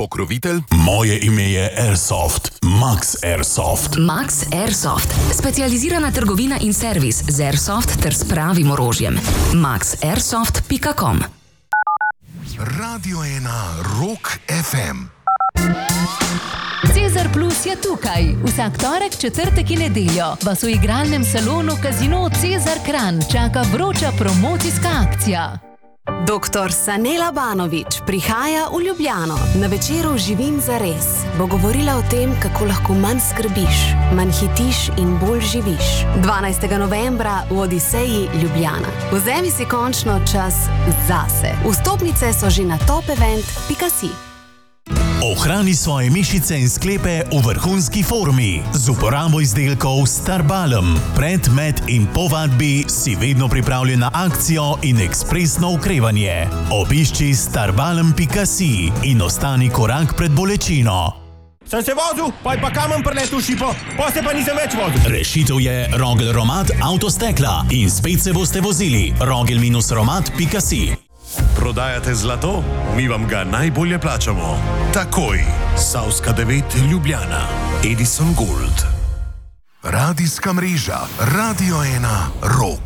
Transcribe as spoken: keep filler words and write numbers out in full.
pokrovitelj. Moje ime je Airsoft, Max Airsoft. Max Airsoft, specializirana trgovina in servis z Airsoft ter s pravim orožjem. max airsoft pika com. Radio ena Rock ef em. Cezar Plus je tukaj. Vsak torek, četrtek in nedeljo vas v igralnem salonu Casino Cezar Kranj čaka vroča promocijska akcija. Doktor Sanela Banović prihaja v Ljubljano. Na večeru Živim zares bo govorila o tem, kako lahko manj skrbiš, manj hitiš in bolj živiš. dvanajstega novembra v Odiseji Ljubljana. Vzemi si končno čas zase. Vstopnice so že na topevent pika si. Ohrani svoje mišice in sklepe v vrhunski formi z uporabo izdelkov Starbalm. Pred, med in po vadbi si vedno pripravljen na akcijo in ekspresno okrevanje. Obišči starbalm pika si in ostani korak pred bolečino. Sem se vozil, pa je pa kamen preletel v šipo, pa se pa nisem več vozil. Rešitev je Rogel Romat avtostekla in spet se boste vozili. rogel romat pika si. Prodajate zlato? Mi vam ga najbolje plačamo. Takoj. Savska devet Ljubljana. Edison Gold. Radijska mreža Radio ena Rock.